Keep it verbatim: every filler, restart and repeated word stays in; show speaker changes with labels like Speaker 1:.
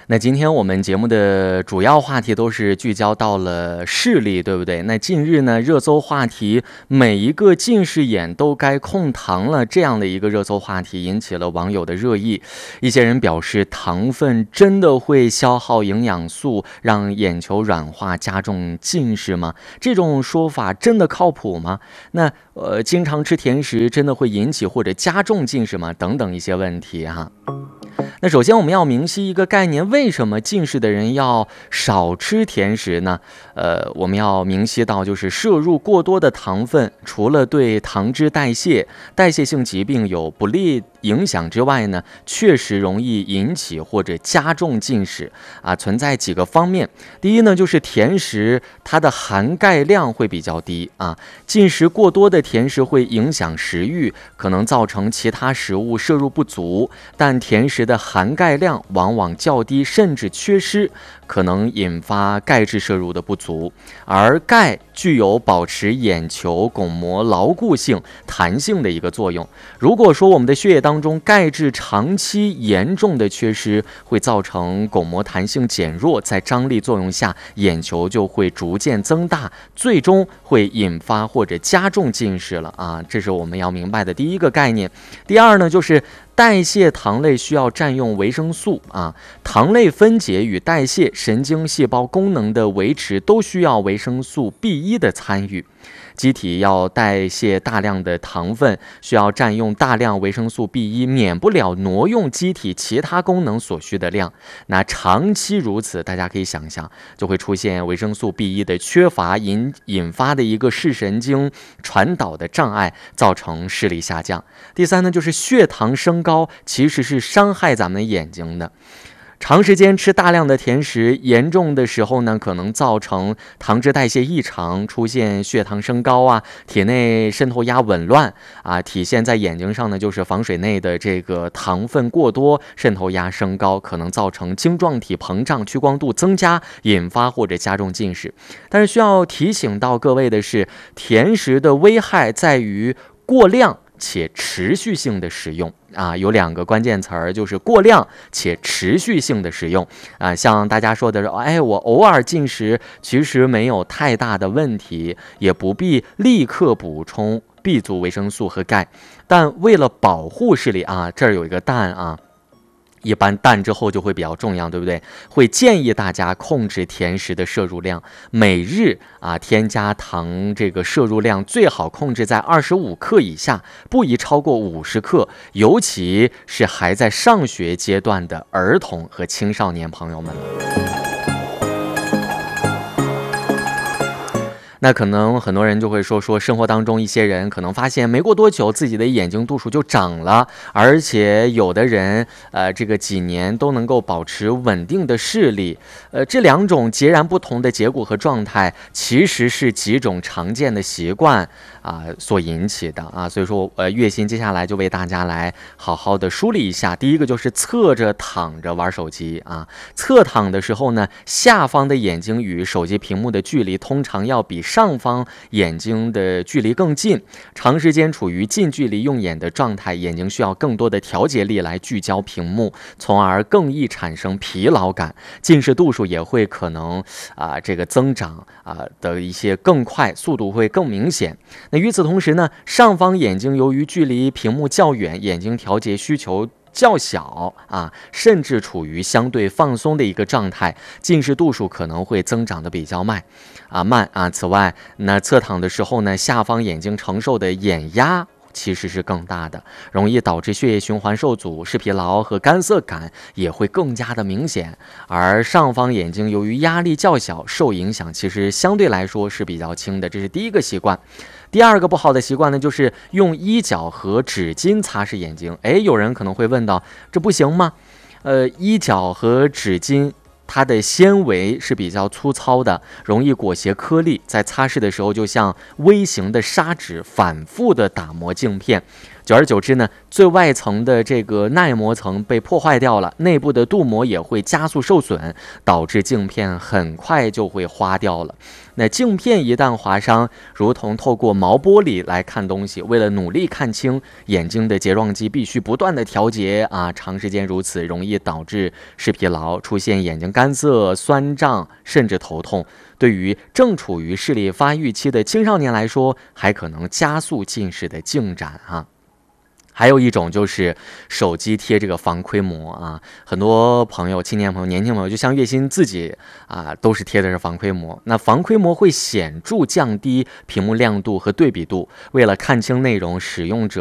Speaker 1: 那今天我们节目的主要话题都是聚焦到了视力，对不对？那近日呢，热搜话题每一个近视眼都该控糖了，这样的一个热搜话题引起了网友的热议。一些人表示，糖分真的会消耗营养素，让眼球软化，加重近视吗？这种说法真的靠谱吗？那呃，经常吃甜食真的会引起或者加重近视吗？等等一些问题哈。那首先我们要明晰一个概念，为什么近视的人要少吃甜食呢？呃，我们要明晰到，就是摄入过多的糖分，除了对糖脂代谢、代谢性疾病有不利影响之外呢，确实容易引起或者加重近视啊，存在几个方面。第一呢，就是甜食它的含钙量会比较低啊，进食过多的甜食会影响食欲，可能造成其他食物摄入不足，但甜食的含钙量往往较低，甚至缺失，可能引发钙质摄入的不足。而钙具有保持眼球巩膜牢固性、弹性的一个作用。如果说我们的血液当中钙质长期严重的缺失，会造成巩膜弹性减弱，在张力作用下，眼球就会逐渐增大，最终会引发或者加重近视了啊！这是我们要明白的第一个概念。第二呢，就是代谢糖类需要占用维生素啊，糖类分解与代谢、神经细胞功能的维持都需要维生素 B 一 的参与。机体要代谢大量的糖分，需要占用大量维生素 B 一，免不了挪用机体其他功能所需的量。那长期如此，大家可以想象，就会出现维生素 B 一 的缺乏引引发的一个视神经传导的障碍，造成视力下降。第三呢，就是血糖升高其实是伤害咱们眼睛的。长时间吃大量的甜食，严重的时候呢，可能造成糖脂代谢异常，出现血糖升高啊，体内渗透压紊乱啊，体现在眼睛上呢，就是房水内的这个糖分过多，渗透压升高，可能造成晶状体膨胀、屈光度增加，引发或者加重近视。但是需要提醒到各位的是，甜食的危害在于过量且持续性的使用啊，有两个关键词儿，就是过量且持续性的使用啊。像大家说的是，哎，我偶尔进食，其实没有太大的问题，也不必立刻补充 B 族维生素和钙。但为了保护视力啊，这儿有一个但啊。一般但之后就会比较重要，对不对？会建议大家控制甜食的摄入量，每日啊添加糖这个摄入量最好控制在二十五克以下，不宜超过五十克，尤其是还在上学阶段的儿童和青少年朋友们。那可能很多人就会说说生活当中一些人可能发现没过多久自己的眼睛度数就长了，而且有的人呃这个几年都能够保持稳定的视力，呃这两种截然不同的结果和状态其实是几种常见的习惯啊、呃、所引起的啊，所以说呃月薪接下来就为大家来好好的梳理一下。第一个就是侧着躺着玩手机啊，侧躺的时候呢，下方的眼睛与手机屏幕的距离通常要比上方眼睛的距离更近，长时间处于近距离用眼的状态，眼睛需要更多的调节力来聚焦屏幕，从而更易产生疲劳感，近视度数也会可能啊、呃、这个增长啊、呃、的一些更快，速度会更明显。那与此同时呢，上方眼睛由于距离屏幕较远，眼睛调节需求较小啊，甚至处于相对放松的一个状态，近视度数可能会增长的比较慢啊慢啊。此外，那侧躺的时候呢，下方眼睛承受的眼压其实是更大的，容易导致血液循环受阻，视疲劳和干涩感也会更加的明显。而上方眼睛由于压力较小，受影响其实相对来说是比较轻的，这是第一个习惯。第二个不好的习惯呢，就是用衣角和纸巾擦拭眼睛。哎，有人可能会问到，这不行吗？呃，衣角和纸巾它的纤维是比较粗糙的，容易裹挟颗粒，在擦拭的时候就像微型的砂纸反复的打磨镜片， 久而久之呢，最外层的这个耐膜层被破坏掉了，内部的镀膜也会加速受损，导致镜片很快就会花掉了。那镜片一旦划伤，如同透过毛玻璃来看东西，为了努力看清，眼睛的睫状肌必须不断的调节啊，长时间如此容易导致视疲劳，出现眼睛干涩、酸胀，甚至头痛。对于正处于视力发育期的青少年来说，还可能加速近视的进展啊。还有一种就是手机贴这个防窥膜啊，很多朋友、青年朋友、年轻朋友，就像月薪自己啊，都是贴的是防窥膜。那防窥膜会显著降低屏幕亮度和对比度，为了看清内容，使用者